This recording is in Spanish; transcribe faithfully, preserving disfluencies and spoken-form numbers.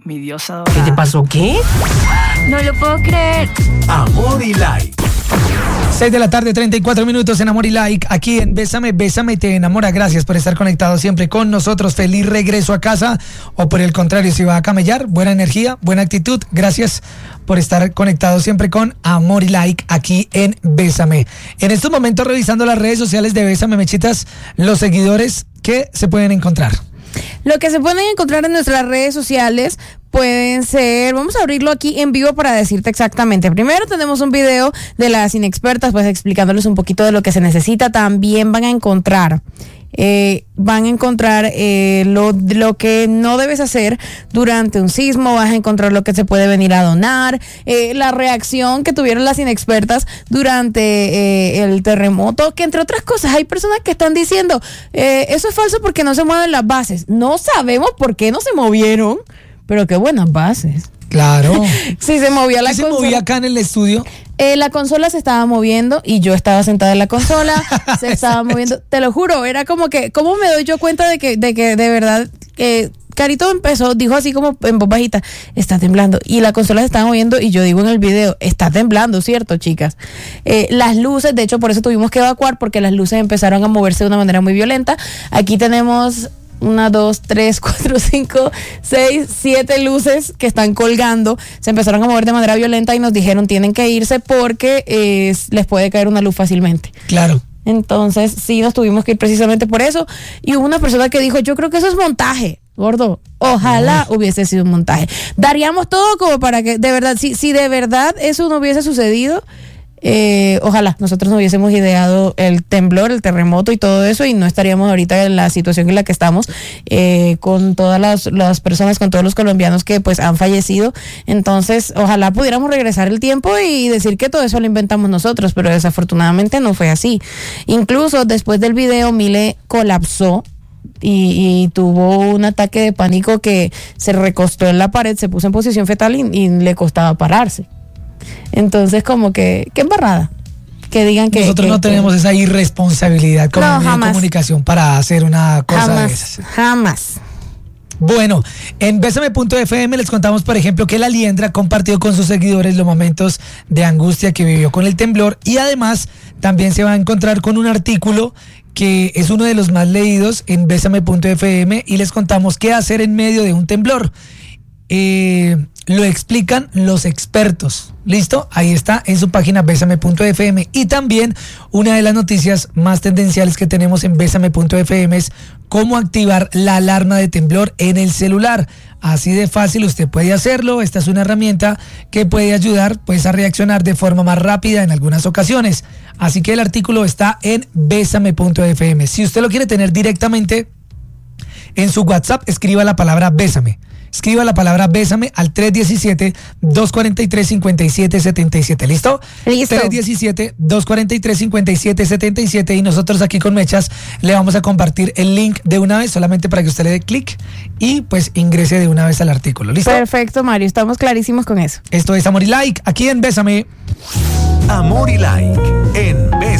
mi diosa dorada. ¿Qué te pasó? ¿Qué? No lo puedo creer. Amor y Like. seis de la tarde, treinta y cuatro minutos en Amor y Like, aquí en Bésame, Bésame te enamora. Gracias por estar conectado siempre con nosotros. Feliz regreso a casa, o por el contrario, si va a camellar, buena energía, buena actitud. Gracias por estar conectado siempre con Amor y Like, aquí en Bésame. En estos momentos, revisando las redes sociales de Bésame, Mechitas, los seguidores que se pueden encontrar. Lo que se pueden encontrar en nuestras redes sociales pueden ser, vamos a abrirlo aquí en vivo para decirte exactamente. Primero tenemos un video de las inexpertas, pues explicándoles un poquito de lo que se necesita. También van a encontrar, eh, van a encontrar eh, lo, lo que no debes hacer durante un sismo. Vas a encontrar lo que se puede venir a donar, eh, la reacción que tuvieron las inexpertas durante eh, el terremoto, que entre otras cosas hay personas que están diciendo eh, eso es falso porque no se mueven las bases. No sabemos por qué no se movieron, pero qué buenas bases. Claro. Sí, se movía la ¿Qué se consola. movía acá en el estudio? Eh, la consola se estaba moviendo y yo estaba sentada en la consola, se estaba moviendo, te lo juro, era como que, ¿cómo me doy yo cuenta de que, de que de verdad, eh, Carito empezó, dijo así como en voz bajita, está temblando, y la consola se estaba moviendo, y yo digo en el video, está temblando, ¿cierto, chicas? Eh, las luces, de hecho, por eso tuvimos que evacuar, porque las luces empezaron a moverse de una manera muy violenta. Aquí tenemos una, dos, tres, cuatro, cinco, seis, siete luces que están colgando. Se empezaron a mover de manera violenta y nos dijeron tienen que irse porque eh, les puede caer una luz fácilmente. Claro. Entonces sí, nos tuvimos que ir precisamente por eso. Y hubo una persona que dijo, yo creo que eso es montaje, gordo. Ojalá no hubiese sido un montaje. Daríamos todo como para que, de verdad, si, si de verdad eso no hubiese sucedido, Eh, ojalá nosotros no hubiésemos ideado el temblor, el terremoto y todo eso, y no estaríamos ahorita en la situación en la que estamos, eh, con todas las, las personas, con todos los colombianos que pues han fallecido. Entonces ojalá pudiéramos regresar el tiempo y decir que todo eso lo inventamos nosotros, pero desafortunadamente no fue así. Incluso después del video Mile colapsó Y, y tuvo un ataque de pánico que se recostó en la pared, se puso en posición fetal y, y le costaba pararse. Entonces como que, qué embarrada que digan que nosotros que, no tenemos que, esa irresponsabilidad como no, medio de comunicación para hacer una cosa jamás, de esas. Jamás. Bueno, en Bésame punto F M les contamos, por ejemplo, que la Liendra compartió con sus seguidores los momentos de angustia que vivió con el temblor, y además también se va a encontrar con un artículo que es uno de los más leídos en Bésame punto F M, y les contamos qué hacer en medio de un temblor. Eh, lo explican los expertos. ¿Listo? Ahí está en su página Bésame punto F M. Y también una de las noticias más tendenciales que tenemos en Bésame punto F M es cómo activar la alarma de temblor en el celular. Así de fácil usted puede hacerlo. Esta es una herramienta que puede ayudar pues a reaccionar de forma más rápida en algunas ocasiones. Así que el artículo está en Bésame punto F M. Si usted lo quiere tener directamente en su WhatsApp, escriba la palabra Bésame. Escriba la palabra Bésame al tres uno siete, dos cuatro tres, cinco siete siete siete. ¿Listo? Listo. tres uno siete, dos cuatro tres, cinco siete siete siete. Y nosotros aquí con Mechas le vamos a compartir el link de una vez, solamente para que usted le dé clic y pues ingrese de una vez al artículo. ¿Listo? Perfecto, Mario. Estamos clarísimos con eso. Esto es Amor y Like, aquí en Bésame. Amor y Like en Bésame.